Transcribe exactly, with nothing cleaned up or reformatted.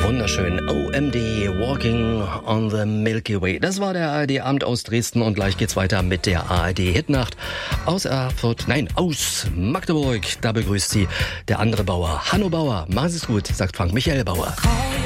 Wunderschön. O M D, Walking on the Milky Way. Das war der A R D-Abend aus Dresden und gleich geht's weiter mit der A R D-Hitnacht aus Erfurt, nein, aus Magdeburg. Da begrüßt sie der andere Bauer, Hanno Bauer. Machen Sie es gut, sagt Frank Michael Bauer.